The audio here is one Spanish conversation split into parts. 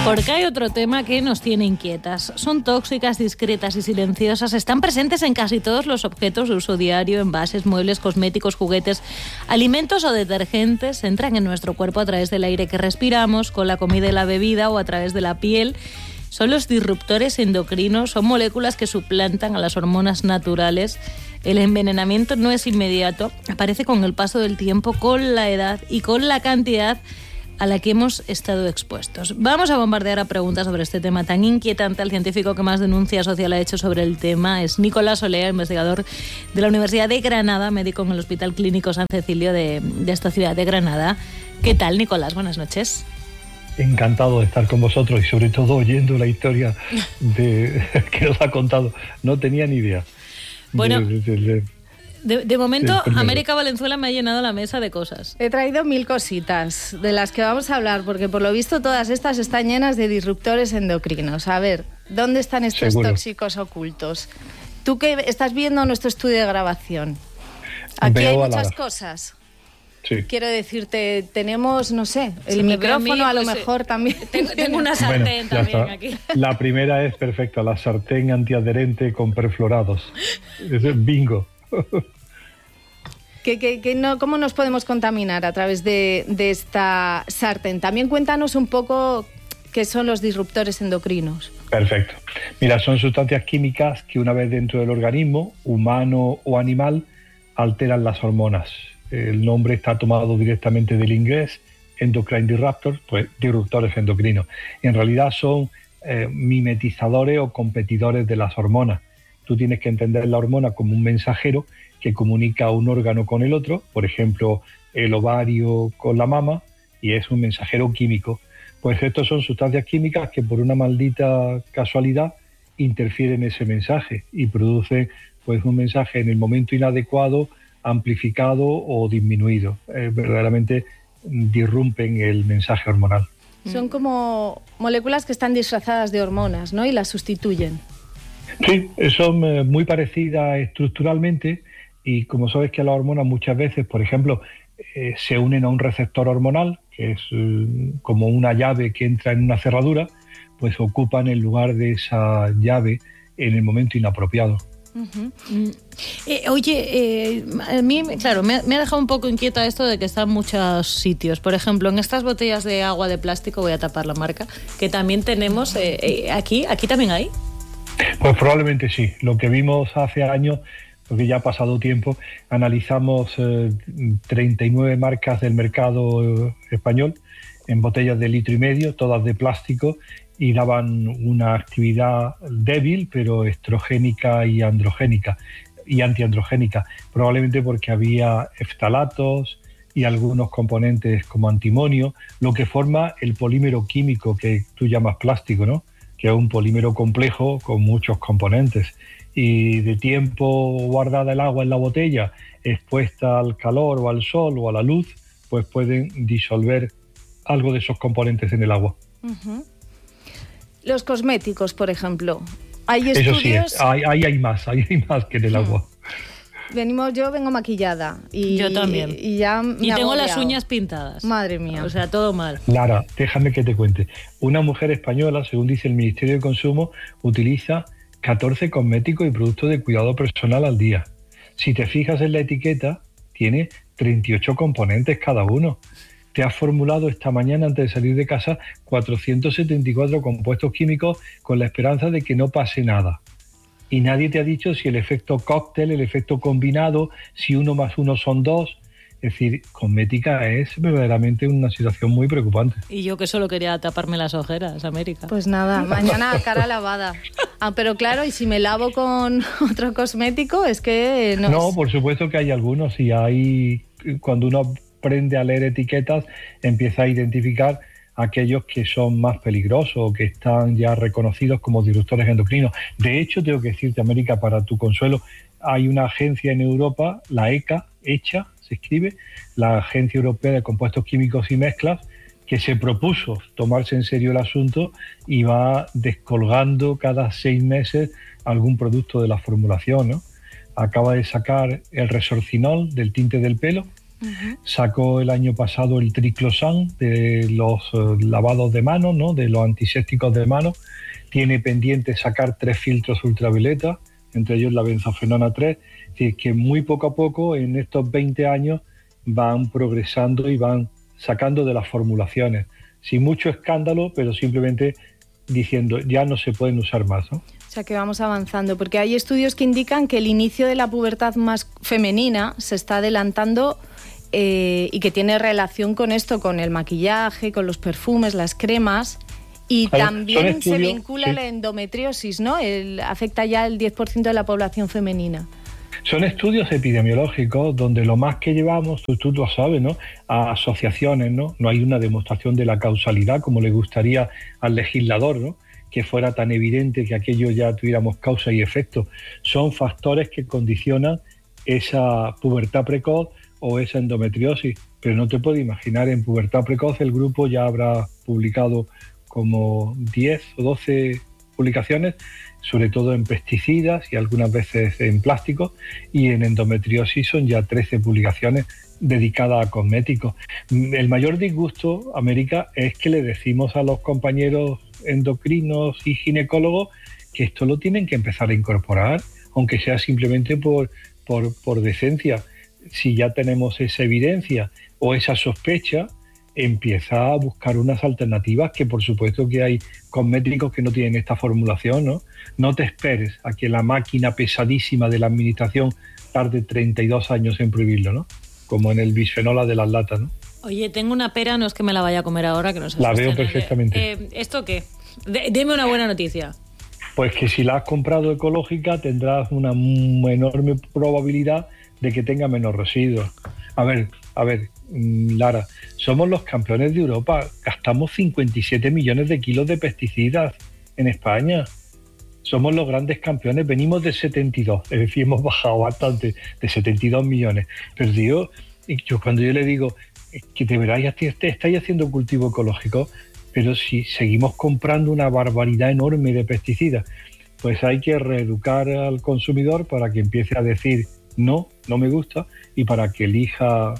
Porque hay otro tema que nos tiene inquietas. Son tóxicas, discretas y silenciosas. Están presentes en casi todos los objetos de uso diario, envases, muebles, cosméticos, juguetes, alimentos o detergentes. Entran en nuestro cuerpo a través del aire que respiramos, con la comida y la bebida o a través de la piel. Son los disruptores endocrinos, son moléculas que suplantan a las hormonas naturales. El envenenamiento no es inmediato, aparece con el paso del tiempo, con la edad y con la cantidad a la que hemos estado expuestos. Vamos a bombardear a preguntas sobre este tema tan inquietante. El científico que más denuncia social ha hecho sobre el tema es Nicolás Olea, investigador de la Universidad de Granada, médico en el Hospital Clínico San Cecilio de esta ciudad de Granada. ¿Qué tal, Nicolás? Buenas noches. Encantado de estar con vosotros y sobre todo oyendo la historia que nos ha contado. No tenía ni idea. Bueno, de momento, América Valenzuela me ha llenado la mesa de cosas. He traído 1000 cositas de las que vamos a hablar, porque por lo visto todas estas están llenas de disruptores endocrinos. A ver, ¿dónde están estos tóxicos ocultos? Tú que estás viendo nuestro estudio de grabación, aquí hay muchas cosas. Sí. Quiero decirte, tenemos, no sé, el micrófono a lo mejor también. Tengo una sartén también aquí. La primera es perfecta, la sartén antiadherente con perfluorados. Es el bingo. ¿Cómo nos podemos contaminar a través de esta sartén? También cuéntanos un poco qué son los disruptores endocrinos. Perfecto. Mira, son sustancias químicas que una vez dentro del organismo, humano o animal, alteran las hormonas. El nombre está tomado directamente del inglés, endocrine disruptors, pues disruptores endocrinos. En realidad son mimetizadores o competidores de las hormonas. Tú tienes que entender la hormona como un mensajero que comunica un órgano con el otro, por ejemplo, el ovario con la mama, y es un mensajero químico. Pues estos son sustancias químicas que por una maldita casualidad interfieren ese mensaje y producen pues un mensaje en el momento inadecuado, amplificado o disminuido. Verdaderamente disrumpen el mensaje hormonal. Son como moléculas que están disfrazadas de hormonas, ¿no? Y las sustituyen. Sí, son muy parecidas estructuralmente y como sabes que las hormonas muchas veces, por ejemplo, se unen a un receptor hormonal, que es como una llave que entra en una cerradura, pues ocupan el lugar de esa llave en el momento inapropiado. Uh-huh. Oye, a mí, claro, me ha dejado un poco inquieta esto de que está en muchos sitios. Por ejemplo, en estas botellas de agua de plástico, voy a tapar la marca, que también tenemos, aquí también hay. Pues probablemente sí. Lo que vimos hace años, porque ya ha pasado tiempo, analizamos 39 marcas del mercado español en botellas de 1,5 litros, todas de plástico, y daban una actividad débil, pero estrogénica y androgénica y antiandrogénica, probablemente porque había ftalatos y algunos componentes como antimonio, lo que forma el polímero químico que tú llamas plástico, ¿no? Que es un polímero complejo con muchos componentes. Y de tiempo guardada el agua en la botella, expuesta al calor o al sol o a la luz, pues pueden disolver algo de esos componentes en el agua. Uh-huh. Los cosméticos, por ejemplo. ¿Hay estudios? Eso sí, hay más que en el agua. Yo vengo maquillada. Y yo también. Y tengo las uñas pintadas. Madre mía. O sea, todo mal. Lara, déjame que te cuente. Una mujer española, según dice el Ministerio de Consumo, utiliza 14 cosméticos y productos de cuidado personal al día. Si te fijas en la etiqueta, tiene 38 componentes cada uno. Te has formulado esta mañana antes de salir de casa 474 compuestos químicos con la esperanza de que no pase nada. Y nadie te ha dicho si el efecto cóctel, el efecto combinado, si 1 más 1 son 2. Es decir, cosmética es verdaderamente una situación muy preocupante. Y yo que solo quería taparme las ojeras, América. Pues nada, mañana cara lavada. Pero claro, y si me lavo con otro cosmético, es que... No, por supuesto que hay algunos y hay... Cuando uno aprende a leer etiquetas, empieza a identificar aquellos que son más peligrosos o que están ya reconocidos como disruptores endocrinos. De hecho, tengo que decirte, América, para tu consuelo, hay una agencia en Europa, la ECA, se escribe, la Agencia Europea de Compuestos Químicos y Mezclas, que se propuso tomarse en serio el asunto y va descolgando cada 6 meses algún producto de la formulación, ¿no? Acaba de sacar el Resorcinol del tinte del pelo, Sacó el año pasado el triclosan de los lavados de manos, ¿no? De los antisépticos de manos. Tiene pendiente sacar 3 filtros ultravioleta, entre ellos la benzofenona 3. Es decir, que muy poco a poco en estos 20 años van progresando y van sacando de las formulaciones. Sin mucho escándalo, pero simplemente diciendo ya no se pueden usar más, ¿no? O sea que vamos avanzando, porque hay estudios que indican que el inicio de la pubertad más femenina se está adelantando y que tiene relación con esto, con el maquillaje, con los perfumes, las cremas, y también se vincula la endometriosis, ¿no? Afecta ya el 10% de la población femenina. Son estudios epidemiológicos donde lo más que llevamos, tú lo sabes, ¿no? A asociaciones, ¿no? No hay una demostración de la causalidad como le gustaría al legislador, ¿no? Que fuera tan evidente que aquello ya tuviéramos causa y efecto. Son factores que condicionan esa pubertad precoz o esa endometriosis. Pero no te puedes imaginar, en pubertad precoz el grupo ya habrá publicado como 10 o 12 publicaciones, sobre todo en pesticidas y algunas veces en plásticos, y en endometriosis son ya 13 publicaciones dedicadas a cosméticos. El mayor disgusto, América, es que le decimos a los compañeros endocrinos y ginecólogos que esto lo tienen que empezar a incorporar, aunque sea simplemente por decencia. Si ya tenemos esa evidencia o esa sospecha, empieza a buscar unas alternativas, que por supuesto que hay cosméticos que no tienen esta formulación, ¿no? No te esperes a que la máquina pesadísima de la administración tarde 32 años en prohibirlo, ¿no? Como en el bisfenola de las latas, ¿no? Oye, tengo una pera, no es que me la vaya a comer ahora, que no sé. La veo perfectamente. ¿Esto qué? Deme una buena noticia. Pues que si la has comprado ecológica tendrás una enorme probabilidad de que tenga menos residuos. A ver, Lara, somos los campeones de Europa, gastamos 57 millones de kilos de pesticidas en España. Somos los grandes campeones, venimos de 72, es decir, hemos bajado bastante, de 72 millones. Pero digo, cuando yo le digo que de verdad ya estáis haciendo cultivo ecológico, pero si seguimos comprando una barbaridad enorme de pesticidas, pues hay que reeducar al consumidor para que empiece a decir no me gusta, y para que elija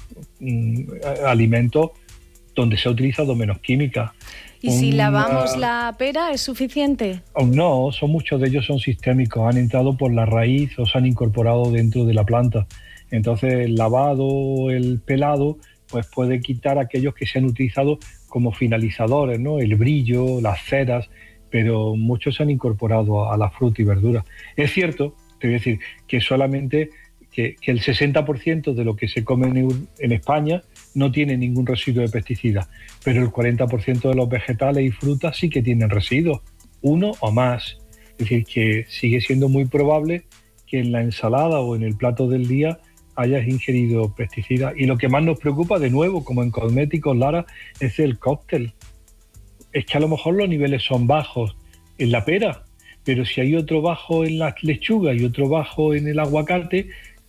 alimentos donde se ha utilizado menos química. ¿Y si lavamos la pera es suficiente? No, muchos de ellos son sistémicos, han entrado por la raíz o se han incorporado dentro de la planta. Entonces el lavado, el pelado, pues puede quitar aquellos que se han utilizado como finalizadores, ¿no? El brillo, las ceras, pero muchos se han incorporado a la fruta y verdura. Es cierto, te voy a decir, que solamente que el 60% de lo que se come en España no tiene ningún residuo de pesticidas, pero el 40% de los vegetales y frutas sí que tienen residuos, uno o más. Es decir, que sigue siendo muy probable que en la ensalada o en el plato del día hayas ingerido pesticidas. Y lo que más nos preocupa, de nuevo, como en cosméticos, Lara, es el cóctel. Es que a lo mejor los niveles son bajos en la pera, pero si hay otro bajo en la lechuga y otro bajo en el aguacate,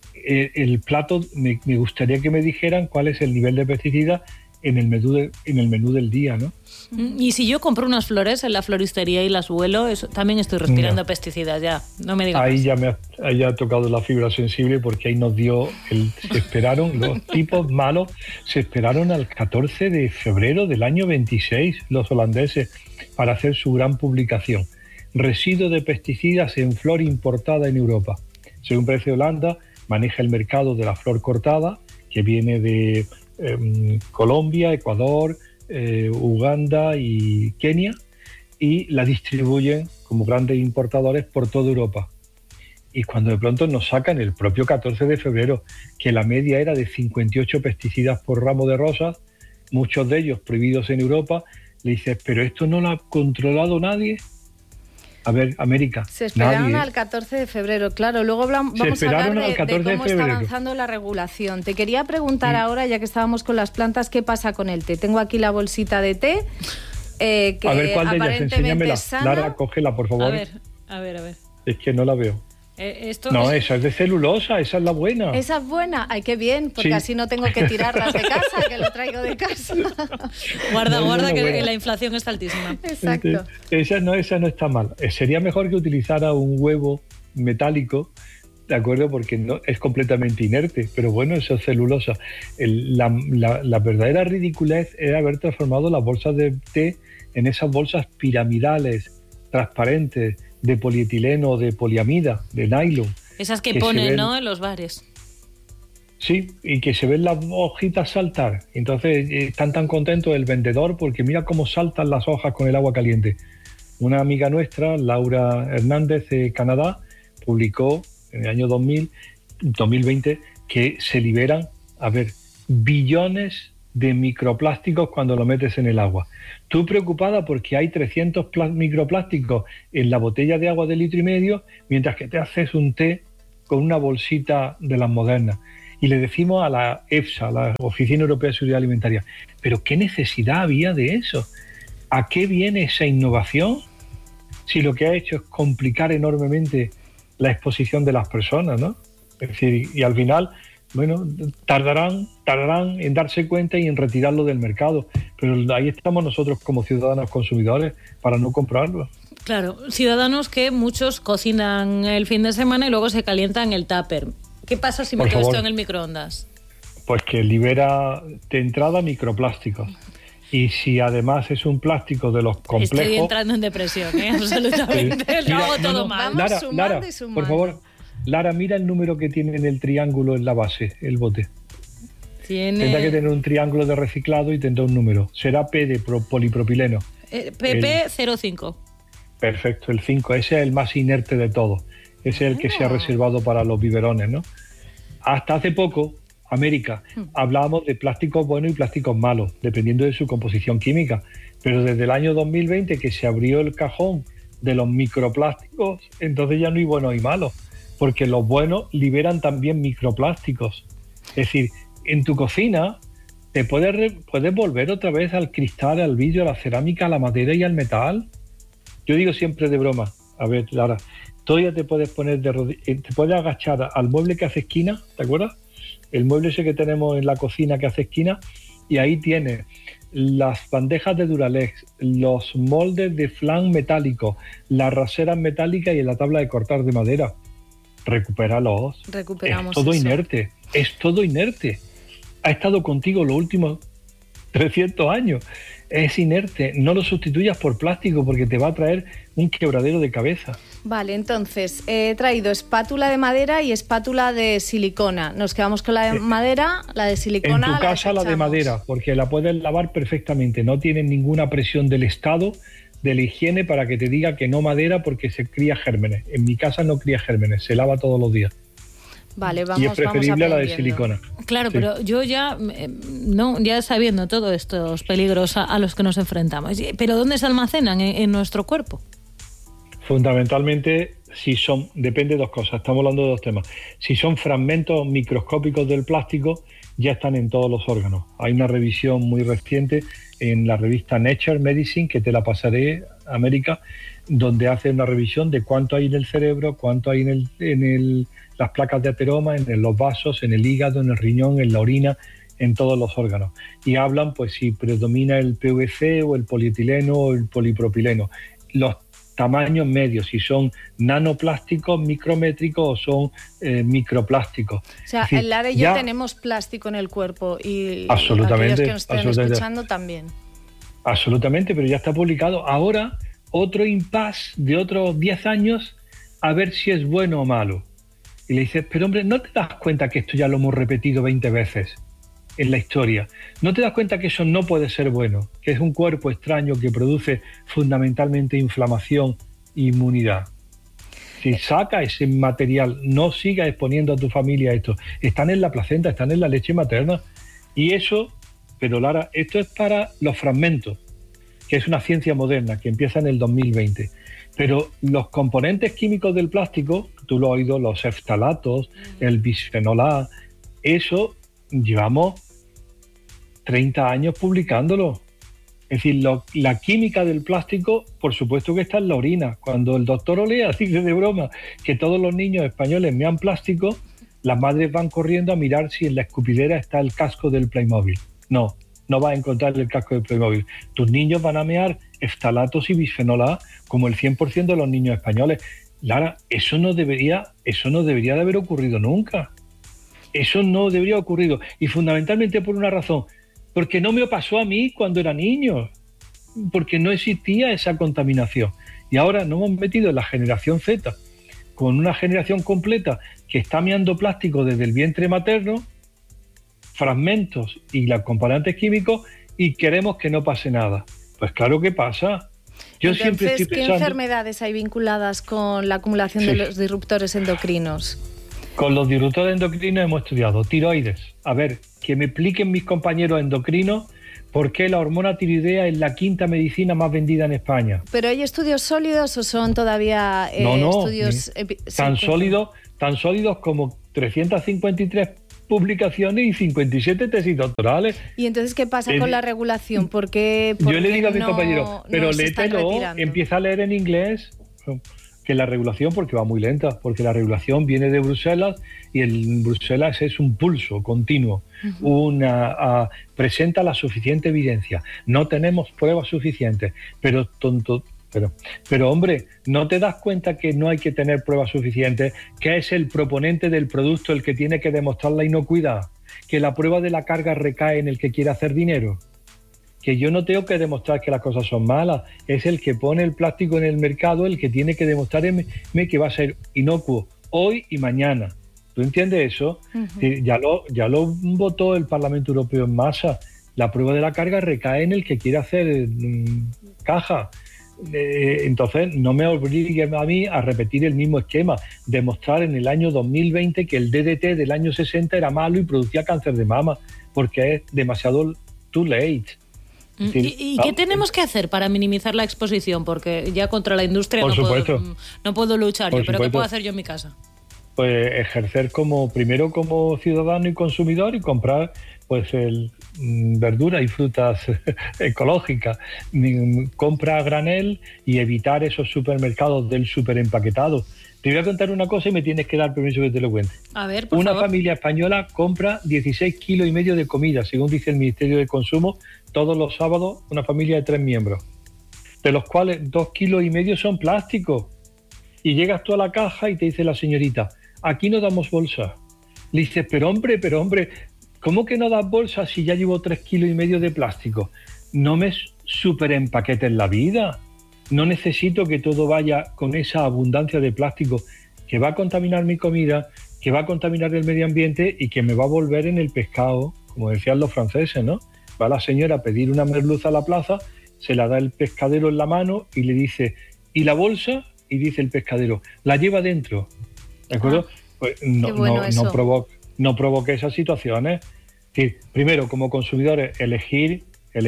el plato, me gustaría que me dijeran cuál es el nivel de pesticida en el menú del día, ¿no? Y si yo compro unas flores en la floristería y las huelo, también estoy respirando pesticidas, ya, no me digas. Ahí ya ha tocado la fibra sensible, porque ahí nos dio, se esperaron, los tipos malos se esperaron al 14 de febrero del año 26, los holandeses, para hacer su gran publicación. Residuo de pesticidas en flor importada en Europa. Según parece, Holanda maneja el mercado de la flor cortada, que viene de Colombia, Ecuador, Uganda y Kenia, y la distribuyen como grandes importadores por toda Europa. Y cuando de pronto nos sacan el propio 14 de febrero que la media era de 58 pesticidas por ramo de rosas, muchos de ellos prohibidos en Europa, le dices, pero esto no lo ha controlado nadie. A ver, América. Se esperaron al 14 de febrero, claro. Luego vamos a hablar de cómo está avanzando la regulación. Te quería preguntar ahora, ya que estábamos con las plantas, ¿qué pasa con el té? Tengo aquí la bolsita de té, que a ver, ¿cuál de ellas? Enséñamela. Es sana. Lara, cógela, por favor. A ver. Es que no la veo. Esa es de celulosa, esa es la buena. Esa es buena, ay, qué bien, porque así no tengo que tirarlas de casa, que lo traigo de casa. Guarda que la inflación está altísima. Exacto. Esa no está mal. Sería mejor que utilizara un huevo metálico, ¿de acuerdo? Porque no, es completamente inerte, pero bueno, eso es celulosa. La verdadera ridiculez era haber transformado las bolsas de té en esas bolsas piramidales, transparentes, de polietileno o de poliamida, de nylon. Esas que ponen, ¿no?, en los bares. Sí, y que se ven las hojitas saltar. Entonces están tan contentos el vendedor porque mira cómo saltan las hojas con el agua caliente. Una amiga nuestra, Laura Hernández de Canadá, publicó en el año 2020, que se liberan, billones de microplásticos cuando lo metes en el agua. Tú preocupada porque hay 300 microplásticos en la botella de agua de 1,5 litros, mientras que te haces un té con una bolsita de las modernas. Y le decimos a la EFSA, la Oficina Europea de Seguridad Alimentaria, ¿pero qué necesidad había de eso? ¿A qué viene esa innovación? Si lo que ha hecho es complicar enormemente la exposición de las personas, ¿no? Es decir, y al final, bueno, tardarán en darse cuenta y en retirarlo del mercado. Pero ahí estamos nosotros como ciudadanos consumidores para no comprarlo. Claro, ciudadanos que muchos cocinan el fin de semana y luego se calientan el tupper. ¿Qué pasa si meto esto en el microondas? Pues que libera de entrada microplásticos. Y si además es un plástico de los complejos... Estoy entrando en depresión, absolutamente. Sí. Lo hago todo mal. Lara, por favor, Lara, mira el número que tiene en el triángulo en la base, el bote. Tendrá que tener un triángulo de reciclado y tendrá un número. Será P de polipropileno. PP05. Perfecto, el 5. Ese es el más inerte de todos. Ese es el que se ha reservado para los biberones, ¿no? Hasta hace poco, América, hablábamos de plásticos buenos y plásticos malos, dependiendo de su composición química. Pero desde el año 2020, que se abrió el cajón de los microplásticos, entonces ya no hay buenos y malos, porque los buenos liberan también microplásticos. Es decir, en tu cocina te puedes volver otra vez al cristal, al vidrio, a la cerámica, a la madera y al metal. Yo digo siempre de broma, a ver, Lara, todavía te puedes poner te puedes agachar al mueble que hace esquina, ¿te acuerdas? El mueble ese que tenemos en la cocina que hace esquina, y ahí tienes las bandejas de Duralex, los moldes de flan metálicos, las raseras metálicas y la tabla de cortar de madera. Recupéralos. Recuperamos es todo eso. inerte, es todo inerte. Ha estado contigo los últimos 300 años. Es inerte, no lo sustituyas por plástico porque te va a traer un quebradero de cabeza. Vale, entonces he traído espátula de madera y espátula de silicona. Nos quedamos con la de madera, la de silicona. En tu casa la de madera, porque la puedes lavar perfectamente. No tienes ninguna presión del Estado, de la higiene, para que te diga que no madera porque se cría gérmenes. En mi casa no cría gérmenes, se lava todos los días. Vale, vamos, y es preferible vamos la de silicona. Claro, sí. Pero yo ya sabiendo todos estos peligros a los que nos enfrentamos, ¿pero dónde se almacenan en nuestro cuerpo? Fundamentalmente, depende de dos cosas, estamos hablando de dos temas. Si son fragmentos microscópicos del plástico, ya están en todos los órganos. Hay una revisión muy reciente en la revista Nature Medicine, que te la pasaré, América, donde hace una revisión de cuánto hay en el cerebro, cuánto hay en las placas de ateroma, en los vasos, en el hígado, en el riñón, en la orina, en todos los órganos. Y hablan, pues, si predomina el PVC o el polietileno o el polipropileno. Los tamaños medios, si son nanoplásticos, micrométricos o son microplásticos. O sea, el Lara y yo tenemos plástico en el cuerpo y absolutamente, aquellos que nos estén escuchando también. Absolutamente, pero ya está publicado. Ahora, otro impasse de otros 10 años, a ver si es bueno o malo. Y le dices, pero hombre, ¿no te das cuenta que esto ya lo hemos repetido 20 veces en la historia? ¿No te das cuenta que eso no puede ser bueno? Que es un cuerpo extraño que produce fundamentalmente inflamación e inmunidad. Si saca ese material, no sigas exponiendo a tu familia esto. Están en la placenta, están en la leche materna. Y eso, pero Lara, esto es para los fragmentos, que es una ciencia moderna que empieza en el 2020. Pero los componentes químicos del plástico, tú lo has oído, los eftalatos, el bisfenol A, eso llevamos 30 años publicándolo. Es decir, la química del plástico, por supuesto que está en la orina. Cuando el doctor Olea dice de broma que todos los niños españoles mean plástico, las madres van corriendo a mirar si en la escupidera está el casco del Playmobil. No vas a encontrar el casco del Playmobil. Tus niños van a mear eftalatos y bisfenol A como el 100% de los niños españoles. Lara, eso no debería de haber ocurrido nunca. Eso no debería haber ocurrido. Y fundamentalmente por una razón. Porque no me pasó a mí cuando era niño. Porque no existía esa contaminación. Y ahora nos hemos metido en la generación Z, con una generación completa que está meando plástico desde el vientre materno, fragmentos y los componentes químicos, y queremos que no pase nada. Pues claro que pasa. Yo Entonces, siempre estoy pensando, ¿qué enfermedades hay vinculadas con la acumulación de los disruptores endocrinos? Con los disruptores endocrinos hemos estudiado tiroides. A ver, que me expliquen mis compañeros endocrinos por qué la hormona tiroidea es la quinta medicina más vendida en España. ¿Pero hay estudios sólidos o son todavía estudios... tan sólidos como 353 publicaciones y 57 tesis doctorales. ¿Y entonces qué pasa con la regulación? ¿Por qué yo le digo a mis compañeros, pero léetelo, empieza a leer en inglés, que la regulación, porque va muy lenta, porque la regulación viene de Bruselas y en Bruselas es un pulso continuo, presenta la suficiente evidencia, no tenemos pruebas suficientes, pero hombre, ¿no te das cuenta que no hay que tener pruebas suficientes? Que es el proponente del producto el que tiene que demostrar la inocuidad, que la prueba de la carga recae en el que quiere hacer dinero, que yo no tengo que demostrar que las cosas son malas, es el que pone el plástico en el mercado el que tiene que demostrarme que va a ser inocuo hoy y mañana. ¿Tú entiendes eso? Ya lo votó el Parlamento Europeo en masa. La prueba de la carga recae en el que quiere hacer caja. Entonces no me obligue a mí a repetir el mismo esquema, demostrar en el año 2020 que el DDT del año 60 era malo y producía cáncer de mama, porque es demasiado too late. ¿Y qué tenemos que hacer para minimizar la exposición? Porque ya contra la industria no puedo luchar yo, pero ¿qué puedo hacer yo en mi casa? Pues ejercer primero como ciudadano y consumidor y comprar verduras y frutas ecológicas, compra a granel y evitar esos supermercados del superempaquetado. Te voy a contar una cosa y me tienes que dar permiso que te lo cuente. A ver, por favor. Una familia española compra 16,5 kilos de comida, según dice el Ministerio de Consumo, todos los sábados, una familia de 3 miembros, de los cuales 2,5 kilos son plásticos. Y llegas tú a la caja y te dice la señorita, aquí no damos bolsas. Le dices, pero hombre, ¿cómo que no das bolsas si ya llevo 3,5 kilos de plástico? No me superempaquetes la vida. No necesito que todo vaya con esa abundancia de plástico que va a contaminar mi comida, que va a contaminar el medio ambiente y que me va a volver en el pescado, como decían los franceses, ¿no? Va la señora a pedir una merluza a la plaza, se la da el pescadero en la mano y le dice, ¿y la bolsa? Y dice el pescadero, la lleva dentro. ¿De acuerdo? Pues no provoque esas situaciones. Es decir, primero, como consumidores, elegir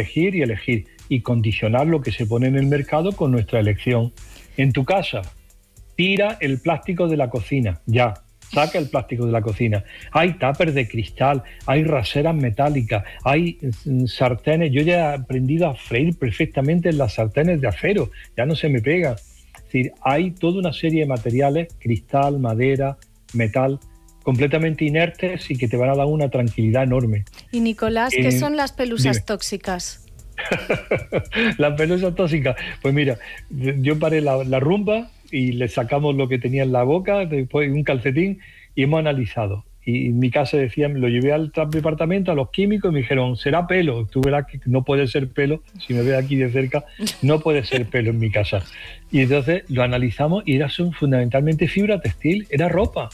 y condicionar lo que se pone en el mercado con nuestra elección. En tu casa, tira el plástico de la cocina, ya. Saca el plástico de la cocina. Hay tuppers de cristal, hay raseras metálicas, hay sartenes. Yo ya he aprendido a freír perfectamente en las sartenes de acero, ya no se me pega. Es decir, hay toda una serie de materiales, cristal, madera, metal, completamente inertes y que te van a dar una tranquilidad enorme. Y Nicolás, ¿qué son las pelusas tóxicas? Las pelusas tóxicas, pues mira, yo paré la rumba y le sacamos lo que tenía en la boca, después un calcetín, y hemos analizado. Y en mi casa decían, lo llevé al departamento, a los químicos, y me dijeron, será pelo. Tú verás que no puede ser pelo, si me ves aquí de cerca, no puede ser pelo en mi casa. Y entonces lo analizamos y era fundamentalmente fibra textil, era ropa.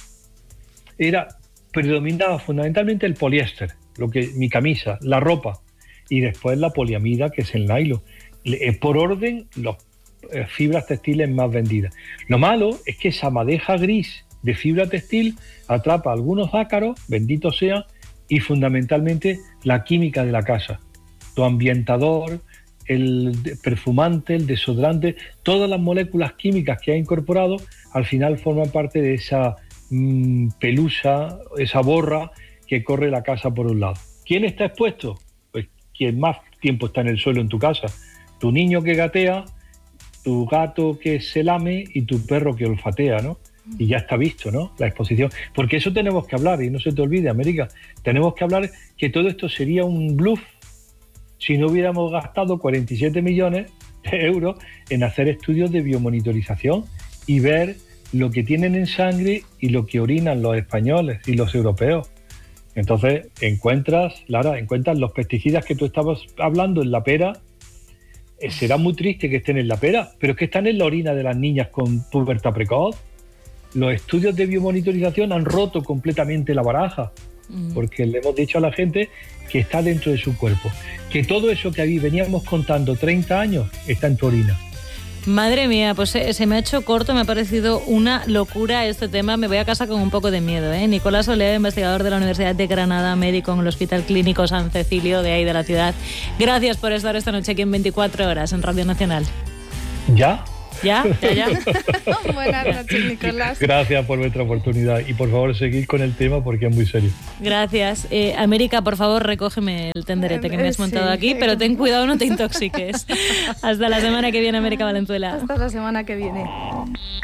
Predominaba fundamentalmente el poliéster, mi camisa, la ropa, y después la poliamida, que es el nylon. Por orden, las fibras textiles más vendidas. Lo malo es que esa madeja gris de fibra textil atrapa algunos ácaros, bendito sea, y fundamentalmente la química de la casa. Tu ambientador, el perfumante, el desodorante, todas las moléculas químicas que ha incorporado, al final forman parte de esa pelusa, esa borra que corre la casa por un lado. ¿Quién está expuesto? Pues quien más tiempo está en el suelo en tu casa. Tu niño que gatea, tu gato que se lame y tu perro que olfatea, ¿no? Y ya está visto, ¿no? La exposición. Porque eso tenemos que hablar, y no se te olvide, América, tenemos que hablar que todo esto sería un bluff si no hubiéramos gastado 47 millones de euros en hacer estudios de biomonitorización y ver lo que tienen en sangre y lo que orinan los españoles y los europeos. Entonces encuentras los pesticidas que tú estabas hablando en la pera. Será muy triste que estén en la pera, pero es que están en la orina de las niñas con pubertad precoz. Los estudios de biomonitorización han roto completamente la baraja, porque le hemos dicho a la gente que está dentro de su cuerpo, que todo eso que veníamos contando 30 años está en tu orina. Madre mía, pues se me ha hecho corto, me ha parecido una locura este tema. Me voy a casa con un poco de miedo, ¿eh? Nicolás Olea, investigador de la Universidad de Granada, médico en el Hospital Clínico San Cecilio, de ahí de la ciudad. Gracias por estar esta noche aquí en 24 Horas en Radio Nacional. ¿Ya? ¿Ya? Buenas noches, Nicolás. Gracias por vuestra oportunidad y por favor seguid con el tema porque es muy serio. Gracias. América, por favor, recógeme el tenderete que me has montado aquí, pero ten cuidado, no te intoxiques. Hasta la semana que viene, América Valenzuela. Hasta la semana que viene.